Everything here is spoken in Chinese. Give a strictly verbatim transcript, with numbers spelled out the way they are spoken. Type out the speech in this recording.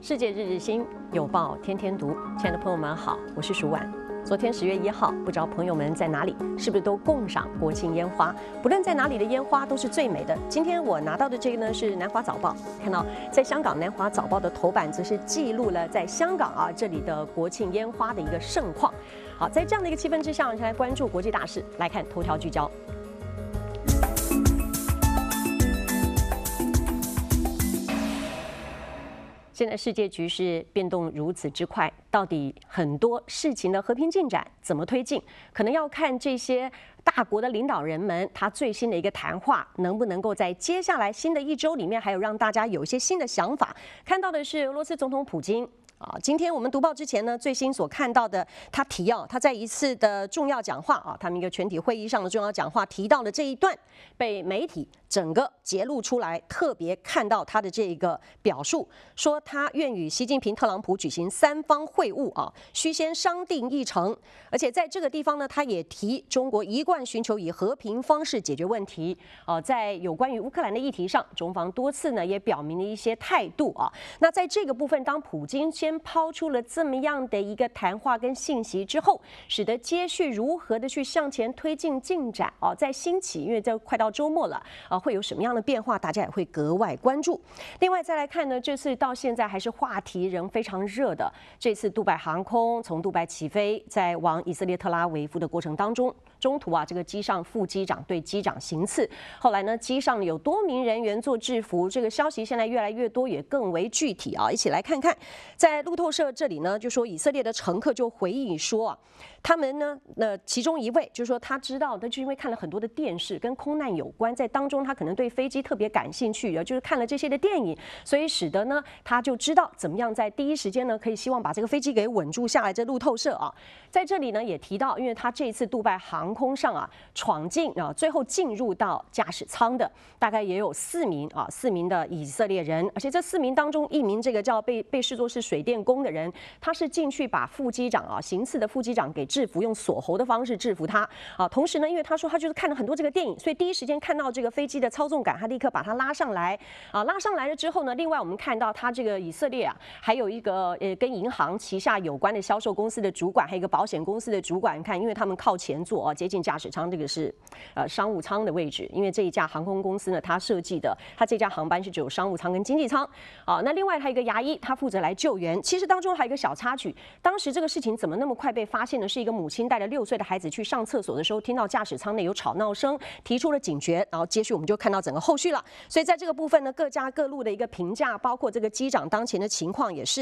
世界日日新，有报天天读。亲爱的朋友们好，我是舒婉。昨天十月一号，不知道朋友们在哪里，是不是都共赏国庆烟花？不论在哪里的烟花都是最美的。今天我拿到的这个呢是南华早报，看到在香港南华早报的头版则是记录了在香港啊这里的国庆烟花的一个盛况。好，在这样的一个气氛之下，我们来关注国际大事，来看头条聚焦。现在世界局势变动如此之快，到底很多事情的和平进展怎么推进，可能要看这些大国的领导人们他最新的一个谈话，能不能够在接下来新的一周里面，还有让大家有一些新的想法。看到的是俄罗斯总统普京。啊，今天我们读报之前呢，最新所看到的，他提要他在一次的重要讲话啊，他们一个全体会议上的重要讲话提到的这一段，被媒体整个揭露出来，特别看到他的这个表述，说他愿与习近平、特朗普举行三方会晤啊，需先商定议程，而且在这个地方呢，他也提中国一贯寻求以和平方式解决问题啊，在有关于乌克兰的议题上，中方多次呢也表明了一些态度啊。那在这个部分，当普京先抛出了这么样的一个谈话跟信息之后，使得接续如何的去向前推进进展啊，在兴起，因为这快到周末了啊，会有什么样的变化，大家也会格外关注。另外再来看呢，这次到现在还是话题仍非常热的，这次杜拜航空从杜拜起飞，在往以色列特拉维夫的过程当中，中途啊，这个机上副机长对机长行刺，后来呢，机上有多名人员做制服，这个消息现在越来越多，也更为具体啊，一起来看看。在路透社这里呢，就说以色列的乘客就回忆说啊，他们呢，呃，其中一位就说他知道的，就因为看了很多的电视跟空难有关，在当中他可能对飞机特别感兴趣，就是看了这些的电影，所以使得呢，他就知道怎么样在第一时间呢，可以希望把这个飞机给稳住下来。这路透社啊，在这里呢也提到，因为他这一次杜拜航空上啊闯进啊，最后进入到驾驶舱的大概也有四名啊，四名的以色列人，而且这四名当中一名这个叫被被视作是水电工的人，他是进去把副机长啊行刺的副机长给制服，用锁喉的方式制服他啊。同时呢，因为他说他就是看了很多这个电影，所以第一时间看到这个飞机的操纵杆，他立刻把他拉上来啊。拉上来了之后呢，另外我们看到他这个以色列啊，还有一个呃跟银行旗下有关的销售公司的主管，还有一个保险公司的主管。你看，因为他们靠前座啊，接近驾驶舱，这个是呃商务舱的位置。因为这一架航空公司呢，它设计的，它这架航班是只有商务舱跟经济舱啊。那另外还有一个牙医，他负责来救援。其实当中还有一个小插曲，当时这个事情怎么那么快被发现呢？是一个母亲带着六岁的孩子去上厕所的时候，听到驾驶舱内有吵闹声，提出了警觉，然后接续我们就看到整个后续了。所以在这个部分呢，各家各路的一个评价，包括这个机长当前的情况也是。